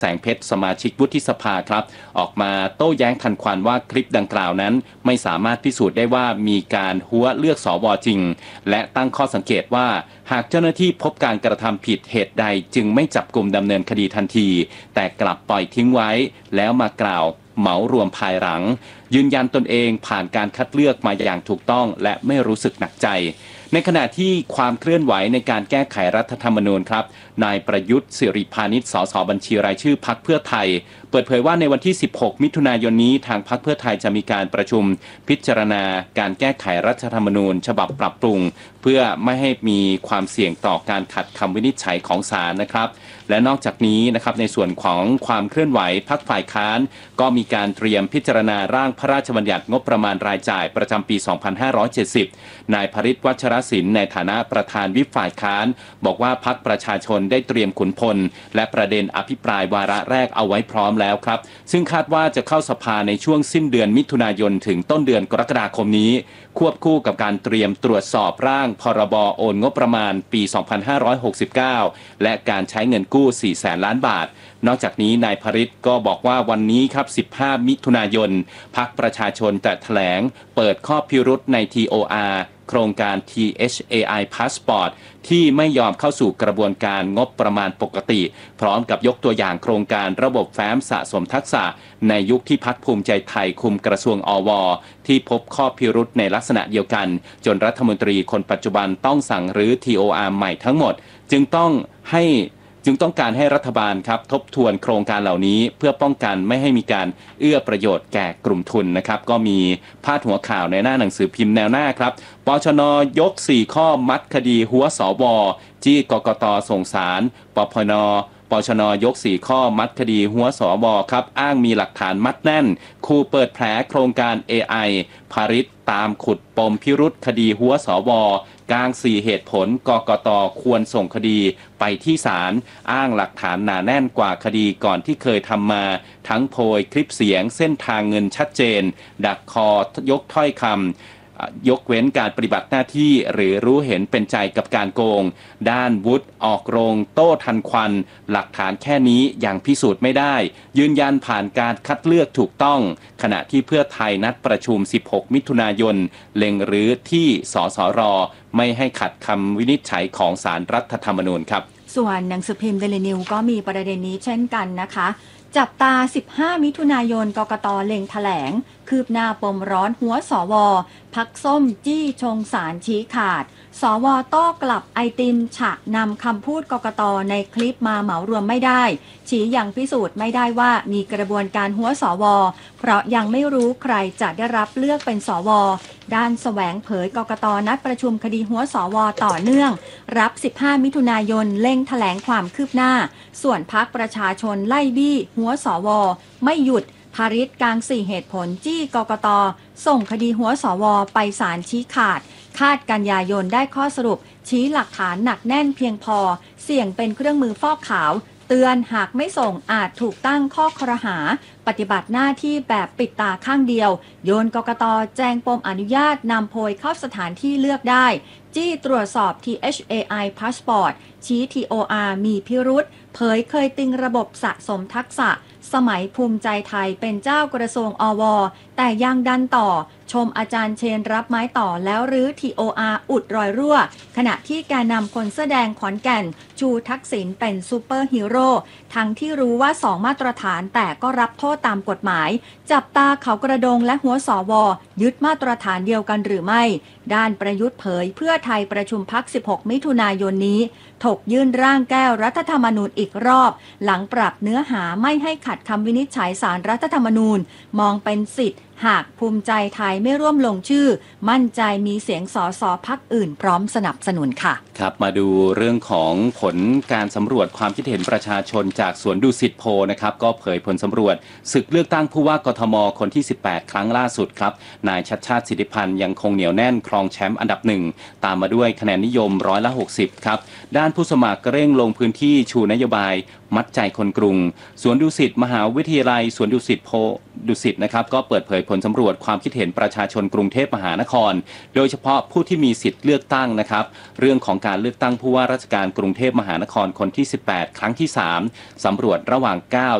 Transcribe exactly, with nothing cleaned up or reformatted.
แสงเพชรสมาชิกวุฒิสภาครับออกมาโต้แย้งทันควันว่าคลิปดังกล่าวนั้นไม่สามารถพิสูจน์ได้ว่ามีการหัวเลือกสวจริงและตั้งข้อสังเกตว่าหากเจ้าหน้าที่พบการกระทำผิดเหตุใดจึงไม่จับกุมดำเนินคดีทันทีแต่กลับปล่อยทิ้งไว้แล้วมากล่าวเหมารวมภายหลังยืนยันตนเองผ่านการคัดเลือกมาอย่างถูกต้องและไม่รู้สึกหนักใจในขณะที่ความเคลื่อนไหวในการแก้ไขรัฐธรรมนูญครับนายประยุทธ์สิริพานิชสสบัญชีรายชื่อพรรคเพื่อไทยเปิดเผยว่าในวันที่สิบหกมิถุนายนนี้ทางพรรคเพื่อไทยจะมีการประชุมพิจารณาการแก้ไขรัฐธรรมนูญฉบับปรับปรุงเพื่อไม่ให้มีความเสี่ยงต่อการขัดคำวินิจฉัยของศาลนะครับและนอกจากนี้นะครับในส่วนของความเคลื่อนไหวพรรคฝ่ายค้านก็มีการเตรียมพิจารณาร่างพระราชบัญญัติงบประมาณรายจ่ายประจำปี สองพันห้าร้อยเจ็ดสิบ นายพฤทธิ์วัชรศิลป์ในฐานะประธานวิปฝ่ายค้านบอกว่าพรรคประชาชนได้เตรียมขุนพลและประเด็นอภิปรายวาระแรกเอาไว้พร้อมแล้วครับซึ่งคาดว่าจะเข้าสภาในช่วงสิ้นเดือนมิถุนายนถึงต้นเดือนกรกฎาคมนี้ควบคู่กับการเตรียมตรวจสอบร่างพรบโอนงบประมาณปี สองพันห้าร้อยหกสิบเก้า และการใช้เงินกู้ สี่แสนล้านบาทนอกจากนี้นายพฤทธิ์ก็บอกว่าวันนี้ครับ สิบห้า มิถุนายนพรรคประชาชนจะแถลงเปิดข้อพิรุธใน ที โอ อาร์ โครงการ ที เอช เอ ไอ Passport ที่ไม่ยอมเข้าสู่กระบวนการงบประมาณปกติพร้อมกับยกตัวอย่างโครงการระบบแฟ้มสะสมทักษะในยุคที่พรรคภูมิใจไทยคุมกระทรวงอวที่พบข้อพิรุธในลักษณะเดียวกันจนรัฐมนตรีคนปัจจุบันต้องสั่งรื้อ ที โอ อาร์ ใหม่ทั้งหมดจึงต้องให้จึงต้องการให้รัฐบาลครับทบทวนโครงการเหล่านี้เพื่อป้องกันไม่ให้มีการเอื้อประโยชน์แก่กลุ่มทุนนะครับก็มีพาดหัวข่าวในหน้าหนังสือพิมพ์แนวหน้าครับปชน.ยกสี่ข้อมัดคดีหัวสวจี้กกต.ส่งศาลปพน.ปชน.ยกสี่ข้อมัดคดีหัวสวครับอ้างมีหลักฐานมัดแน่นคูเปิดแผลโครงการ เอ ไอ ภริษตามขุดปมพิรุธคดีหัวสวกลางสี่เหตุผลกกต.ควรส่งคดีไปที่ศาลอ้างหลักฐานหนาแน่นกว่าคดีก่อนที่เคยทำมาทั้งโพยคลิปเสียงเส้นทางเงินชัดเจนดักคอยกถ้อยคำยกเว้นการปฏิบัติหน้าที่หรือรู้เห็นเป็นใจกับการโกงด้านวุฒิออกโรงโต้ทันควันหลักฐานแค่นี้ยังพิสูจน์ไม่ได้ยืนยันผ่านการคัดเลือกถูกต้องขณะที่เพื่อไทยนัดประชุมสิบหกมิถุนายนเล็งรื้อที่สสรไม่ให้ขัดคำวินิจฉัยของศาลรัฐธรรมนูญครับส่วนหนังสือพิมพ์เดลินิวก็มีประเด็นนี้เช่นกันนะคะจับตาสิบห้ามิถุนายนกกต.เล็งแถลงคืบหน้าปมร้อนหัวสวพักส้มจี้ชงสารชี้ขาดสวโต้กลับไอติมฉะนำคำพูดกกต.ในคลิปมาเหมารวมไม่ได้ชี้ยังพิสูจน์ไม่ได้ว่ามีกระบวนการหัวสวเพราะยังไม่รู้ใครจะได้รับเลือกเป็นสวด้านแสวงเผยกกต.นัดประชุมคดีหัวสวต่อเนื่องรับสิบห้ามิถุนายนเร่งแถลงความคืบหน้าส่วนพรรคประชาชนไล่บี้หัวสวไม่หยุดภริษกลางสี่เหตุผลจี้กกต.ส่งคดีหัวสวไปศาลชี้ขาดคาดกันยายนได้ข้อสรุปชี้หลักฐานหนักแน่นเพียงพอเสี่ยงเป็นเครื่องมือฟอกขาวเตือนหากไม่ส่งอาจถูกตั้งข้อครหาปฏิบัติหน้าที่แบบปิดตาข้างเดียวโยนกกต.แจ้งปมอนุญาตนำโพยเข้าสถานที่เลือกได้จี้ตรวจสอบ ที เอช เอ ไอ Passport ชี้ ที โอ อาร์ มีพิรุธเผยเคยติงระบบสะสมทักษะสมัยภูมิใจไทยเป็นเจ้ากระทรวงอวแต่ยังดันต่อชมอาจารย์เชนรับไม้ต่อแล้วรื้อ ที โอ อาร์ อุดรอยรั่วขณะที่แกนนำคนแสดงขอนแก่นชูทักษิณเป็นซูเปอร์ฮีโร่ทั้งที่รู้ว่าสองมาตรฐานแต่ก็รับโทษตามกฎหมายจับตาเขากระโดงและหัวสวยึดมาตรฐานเดียวกันหรือไม่ด้านประยุทธ์เผยเพื่อไทยประชุมพรรคสิบหกมิถุนายนนี้ถกยื่นร่างแก้รัฐธรรมนูญอีกรอบหลังปรับเนื้อหาไม่ให้ขัดคำวินิจฉัยศาลรัฐธรรมนูญมองเป็นสิทธิ์หากภูมิใจไทยไม่ร่วมลงชื่อมั่นใจมีเสียงสสพรรคอื่นพร้อมสนับสนุนค่ะครับมาดูเรื่องของผลการสำรวจความคิดเห็นประชาชนจากสวนดุสิตโพลนะครับก็เผยผลสำรวจศึกเลือกตั้งผู้ว่ากทมคนที่สิบแปดครั้งล่าสุดครับนายชัชชาติสิทธิพันธ์ยังคงเหนียวแน่นครองแชมป์อันดับหนึ่งตามมาด้วยคะแนนนิยมร้อยละหกสิบครับด้านผู้สมัครเร่งลงพื้นที่ชูนโยบายมัดใจคนกรุงสวนดุสิตมหาวิทยาลัยสวนดุสิตโพดุสิตนะครับก็เปิดเผยผลสำรวจความคิดเห็นประชาชนกรุงเทพมหานครโดยเฉพาะผู้ที่มีสิทธิ์เลือกตั้งนะครับเรื่องของการเลือกตั้งผู้ว่าราชการกรุงเทพมหานครคนที่สิบแปดครั้งที่สามสำรวจระหว่างเก้า